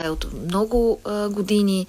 Китай от много години.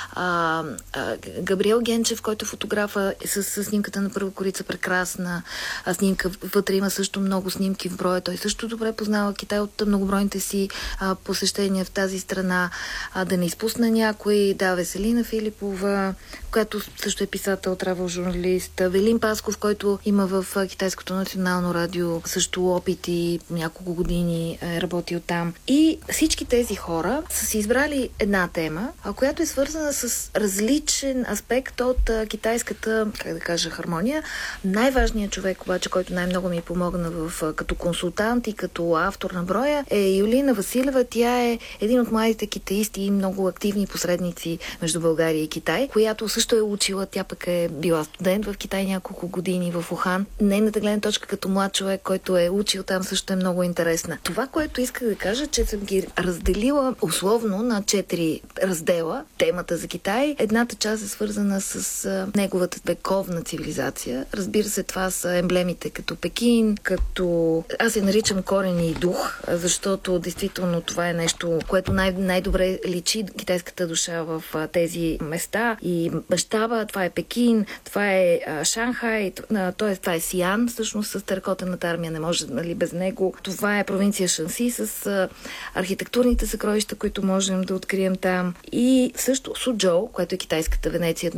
Габриел Генчев, който е фотографа с снимката на Първа корица, прекрасна снимка. Вътре има също много снимки в броя. Той също добре познава Китай от многобройните си посещения в тази страна. Да не изпусна някой. Да, Веселина Филипова, която също е писател, травел журналист. Велин Пасков, който има в Китайското национално радио също опит и няколко години е работил там. И всички тези хора са си избрали една тема, която е свързана с различен аспект от китайската, как да кажа, хармония. Най-важният човек, обаче, който най-много ми помогна като консултант и като автор на броя, е Юлина Василева. Тя е един от младите китаисти и много активни посредници между България и Китай, която също е учила. Тя пък е била студент в Китай няколко години в Ухан. Нейната гледна точка като млад човек, който е учил там, също е много интересна. Това, което исках да кажа, че съм ги разделила условно на 4 раздела темата за Китай. Едната част е свързана с неговата вековна цивилизация. Разбира се, това са емблемите като Пекин, като... Аз я наричам корен и дух, защото действително това е нещо, което най-добре личи китайската душа в тези места. И мащаба, това е Пекин, това е Шанхай, т.е. това е Сиан, всъщност с теракотената армия не може, нали, без него. Това е провинция Шанси с архитектурните съкровища, които можем да открием там. И също Суджоу, което е китайската Венеция,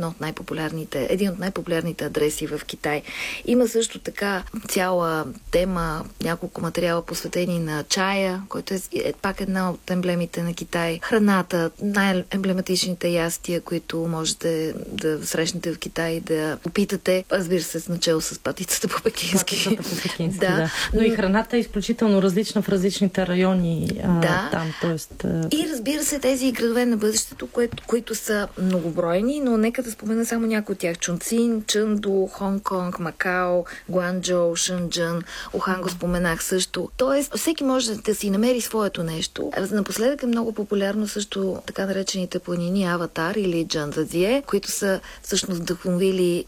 един от най-популярните адреси в Китай. Има също така цяла тема, няколко материала посветени на чая, който е пак една от емблемите на Китай. Храната, най-емблематичните ястия, които можете да срещнете в Китай, да опитате. Разбира се, с начало с патицата по пекински. Да. Но и храната е изключително различна в различните райони там. Тоест... И разбира се, тези градове на бъдещето, които са многобройни, но нека да спомена само някои от тях. Чунцин, Чънду, Хонг-Конг, Макао, Гуанчжоу, Шенджън, Ухан го споменах също. Тоест, всеки може да си намери своето нещо. Напоследък е много популярно също така наречените планини Аватар или Джанзадзие, които са всъщност вдъхновили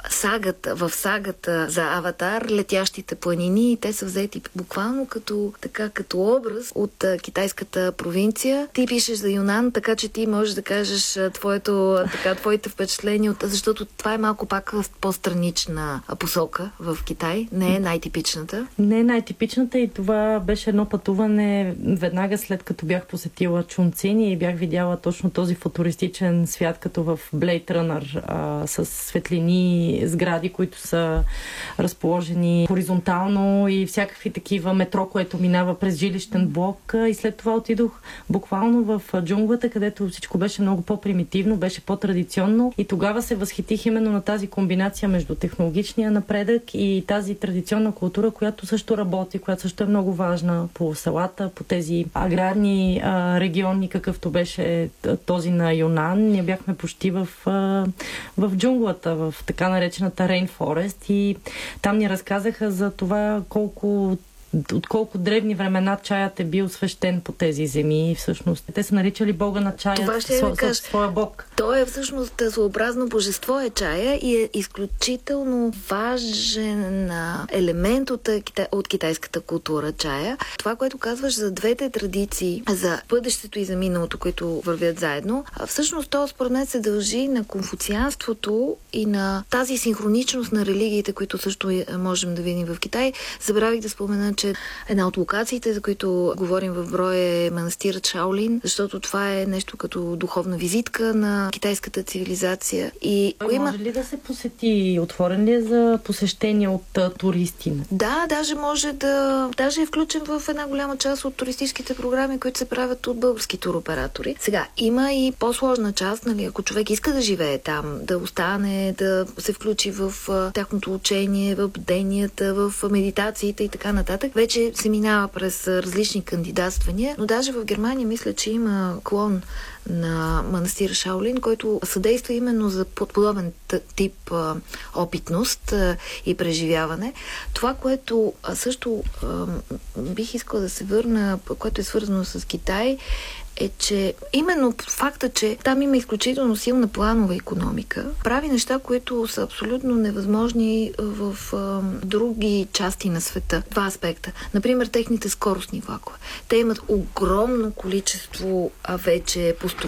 сагата за Аватар, летящите планини, и те са взети буквално като образ от китайската провинция. Ти пишеш за Юнан, така че ти можеш да кажеш твоите впечатления, защото това е малко пак в по-странична посока в Китай. Не е най-типичната. Не е най-типичната и това беше едно пътуване веднага след като бях посетила Чунцин и бях видяла точно този футуристичен свят, като в Blade Runner, с светлини, сгради, които са разположени хоризонтално и всякакви такива метро, което минава през жилищен блок. И след това отидох буквално в джунглата, където всичко беше много по-примитивно, беше по-традиционно и тогава се възхитих именно на тази комбинация между технологичния напредък и тази традиционна култура, която също работи, която също е много важна по селата, по тези аграрни региони, какъвто беше този на Юнан. Ние бяхме почти в джунглата, в така наречената Rainforest и там ни разказаха за това от колко древни времена чаят е бил свещен по тези земи. Всъщност, те са наричали бога на чая своя бог. Той е всъщност своеобразно божество е чая и е изключително важен елемент от китайската култура чая. Това, което казваш за двете традиции, за бъдещето и за миналото, които вървят заедно, всъщност то според мен се дължи на конфуцианството и на тази синхроничност на религиите, които също можем да видим в Китай. Забравих да спомена, че една от локациите, за които говорим в броя, е манастирът Шаолин, защото това е нещо като духовна визитка на китайската цивилизация. И може ли да се посети? Отворен ли е за посещение от туристи? Да, даже е включен в една голяма част от туристическите програми, които се правят от български туроператори. Сега, има и по-сложна част, нали, ако човек иска да живее там, да остане, да се включи в тяхното учение, в бденията, в медитациите и така нататък, вече се минава през различни кандидатствания, но даже в Германия мисля, че има клон на манастира Шаолин, който съдейства именно за подобен тип опитност и преживяване. Това, което също бих искала да се върна, което е свързано с Китай, е, че именно факта, че там има изключително силна планова икономика, прави неща, които са абсолютно невъзможни в други части на света. Два аспекта. Например, техните скоростни влакове. Те имат огромно количество вече построени